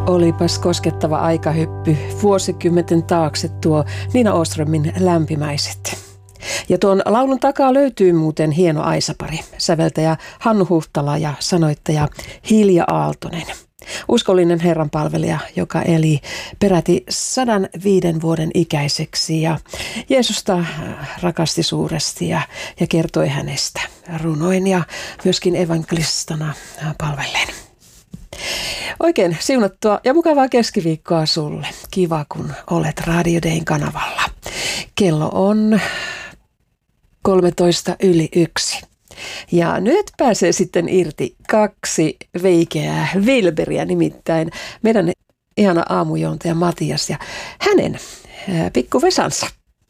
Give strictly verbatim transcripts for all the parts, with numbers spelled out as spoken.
Olipas koskettava aikahyppy vuosikymmenten taakse tuo Nina Åströmin Lämpimäiset. Ja tuon laulun takaa löytyy muuten hieno aisapari, säveltäjä Hannu Huhtala ja sanoittaja Hilja Aaltonen. Uskollinen herranpalvelija, joka eli peräti sadan viiden vuoden ikäiseksi ja Jeesusta rakasti suuresti ja, ja kertoi hänestä runoin ja myöskin evankelistana palvellen. Oikein siunattua ja mukavaa keskiviikkoa sulle. Kiva, kun olet Radio Dayn kanavalla. Kello on kolmetoista yli yksi. Ja nyt pääsee sitten irti kaksi veikeää Wilberiä, nimittäin meidän ihana aamujuontaja Matias ja hänen pikku Vesansa.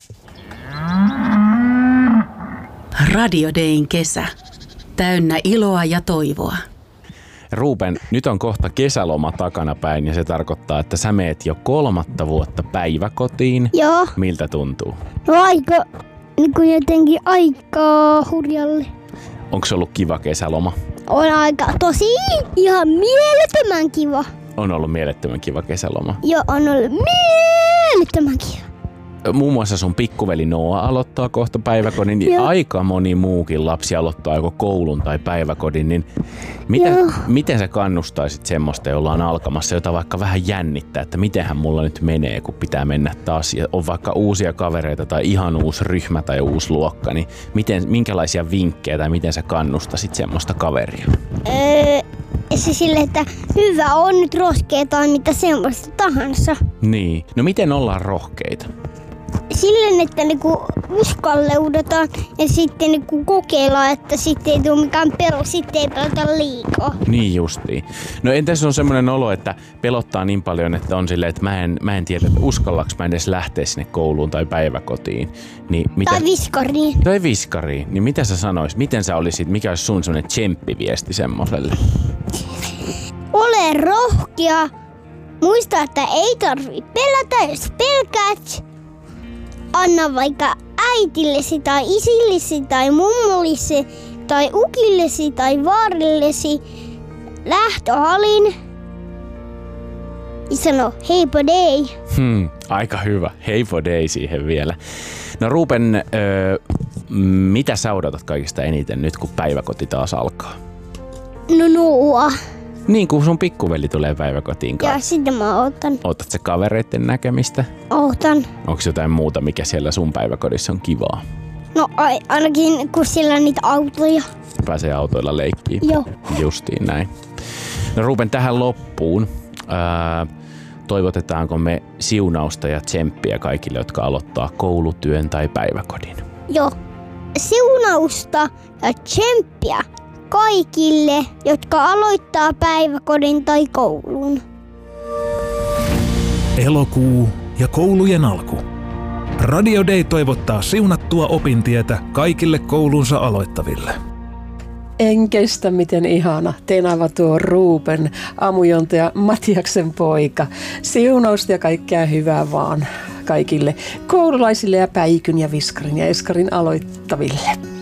Radio Dayn kesä. Täynnä iloa ja toivoa. Ruben, nyt on kohta kesäloma takanapäin ja se tarkoittaa, että sä meet jo kolmatta vuotta päiväkotiin. Joo. Miltä tuntuu? No aika, niin kuin jotenkin aikaa hurjalle. Onko se ollut kiva kesäloma? On aika tosi ihan mielettömän kiva. On ollut mielettömän kiva kesäloma. Joo, on ollut mielettömän kiva. Muun muassa sun pikkuveli Noa aloittaa kohta päiväkodin, niin Joo. aika moni muukin lapsi aloittaa joko koulun tai päiväkodin, niin miten, miten sä kannustaisit semmoista, jolla on alkamassa, jota vaikka vähän jännittää, että mitenhän mulla nyt menee, kun pitää mennä taas ja on vaikka uusia kavereita tai ihan uusi ryhmä tai uusi luokka, niin miten, minkälaisia vinkkejä tai miten sä kannustasit semmoista kaveria? Öö, se sille, että hyvä on nyt roskea tai mitä semmoista tahansa. Niin, no miten ollaan rohkeita? Silleen, että niinku uskalleudetaan ja sitten niinku kokeillaan, että sitten ei tule mikään perus, sitten ei pelata liikaa. Niin justiin. No entäs on semmoinen olo, että pelottaa niin paljon, että on silleen, että mä en, mä en tiedä, että uskallaks mä edes lähteä sinne kouluun tai päiväkotiin. Niin mitä... Tai viskariin. Tai viskariin. Niin mitä sä sanoisit? Miten sä olisit, mikä olisi sun semmoinen tsemppiviesti semmoselle? Ole rohkea. Muista, että ei tarvitse pelätä, jos pelkäät. Anna vaikka äitillesi tai isillesi tai mummollesi tai ukillesi tai vaarillesi lähtöhalin ja sano heippa dei. Hmm, aika hyvä. Heippa dei siihen vielä. No Ruben, öö, mitä sä odotat kaikista eniten nyt, kun päiväkoti taas alkaa? No nuo. Niin, kun sun pikkuveli tulee päiväkotiin kanssa. Ja sitten mä otan. Ootat sä kavereiden näkemistä? Otan. Onko jotain muuta, mikä siellä sun päiväkodissa on kivaa? No ai, ainakin kun siellä on niitä autoja. Pääsee autoilla leikkiin. Joo. Justiin näin. No Ruben, tähän loppuun. Ää, toivotetaanko me siunausta ja tsemppiä kaikille, jotka aloittaa koulutyön tai päiväkodin? Joo. Siunausta ja tsemppiä kaikille, jotka aloittaa päiväkodin tai koulun. Elokuu ja koulujen alku. Radio Day toivottaa siunattua opintietä kaikille koulunsa aloittaville. En kestä, miten ihana tenava tuo Ruben, aamujuontaja Matiaksen poika. Siunausta ja kaikkea hyvää vaan kaikille koululaisille ja päikyn ja viskarin ja eskarin aloittaville.